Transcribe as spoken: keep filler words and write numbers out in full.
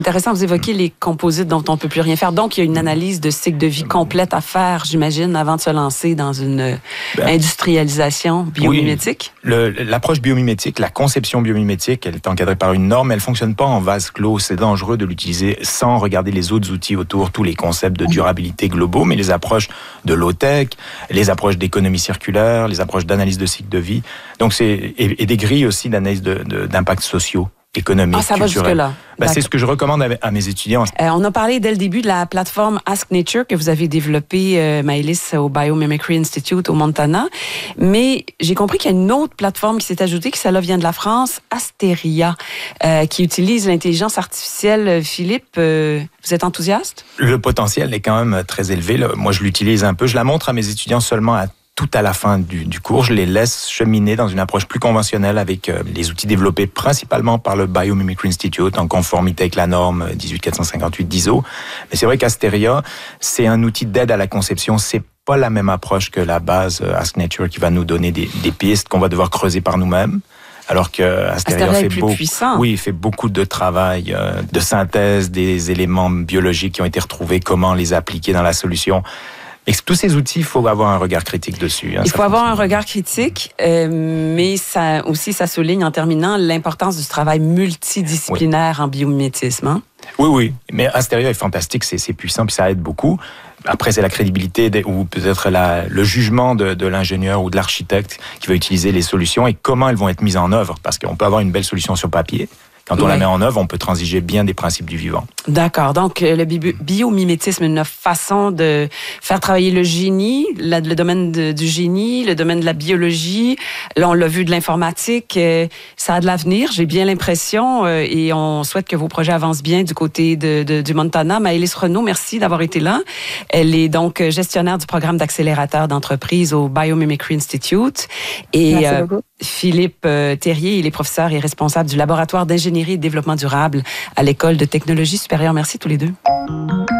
Intéressant, vous évoquez les composites dont on ne peut plus rien faire. Donc, il y a une analyse de cycle de vie complète à faire, j'imagine, avant de se lancer dans une ben, industrialisation biomimétique. Oui, le, l'approche biomimétique, la conception biomimétique, elle est encadrée par une norme. Elle ne fonctionne pas en vase clos. C'est dangereux de l'utiliser sans regarder les autres outils autour, tous les concepts de durabilité globaux, mais les approches de low-tech, les approches d'économie circulaire, les approches d'analyse de cycle de vie. Donc, c'est, et, et des grilles aussi d'analyse de, de, d'impacts sociaux. Économique, ah, ça va jusque-là. Ben, c'est ce que je recommande à, à mes étudiants. Euh, on a parlé dès le début de la plateforme Ask Nature que vous avez développée, euh, Maëlys, au Biomimicry Institute au Montana. Mais j'ai compris qu'il y a une autre plateforme qui s'est ajoutée, qui celle-là vient de la France, Asteria, euh, qui utilise l'intelligence artificielle. Philippe, euh, vous êtes enthousiaste? Le potentiel est quand même très élevé. Là. Moi, je l'utilise un peu. Je la montre à mes étudiants seulement à tout à la fin du, du cours. Je les laisse cheminer dans une approche plus conventionnelle avec euh, les outils développés principalement par le Biomimicry Institute en conformité avec la norme dix-huit quatre cent cinquante-huit d'I S O. Mais c'est vrai qu'Asteria, c'est un outil d'aide à la conception. C'est pas la même approche que la base euh, Ask Nature qui va nous donner des, des pistes qu'on va devoir creuser par nous-mêmes. Alors que Asteria, Asteria fait, beaucoup, oui, fait beaucoup de travail, euh, de synthèse des éléments biologiques qui ont été retrouvés, comment les appliquer dans la solution. Et tous ces outils, il faut avoir un regard critique dessus. Hein, il faut avoir un regard critique, euh, mais ça aussi, ça souligne en terminant l'importance du travail multidisciplinaire oui. en biomimétisme. Hein? Oui, oui. Mais Asteria est fantastique, c'est, c'est puissant, puis ça aide beaucoup. Après, c'est la crédibilité de, ou peut-être la, le jugement de, de l'ingénieur ou de l'architecte qui va utiliser les solutions et comment elles vont être mises en œuvre. Parce qu'on peut avoir une belle solution sur papier. Quand on oui. la met en œuvre, on peut transiger bien des principes du vivant. D'accord. Donc, le bi- biomimétisme est une façon de faire travailler le génie, la, le domaine de, du génie, le domaine de la biologie. Là, on l'a vu, de l'informatique. Euh, ça a de l'avenir, j'ai bien l'impression. Euh, et on souhaite que vos projets avancent bien du côté de, de, du Montana. Maëlys Renaud, merci d'avoir été là. Elle est donc gestionnaire du programme d'accélérateur d'entreprise au Biomimicry Institute. Et merci euh, beaucoup. Philippe euh, Terrier, il est professeur et responsable du laboratoire d'ingénierie et de développement durable à l'École de technologie supérieure. Merci tous les deux.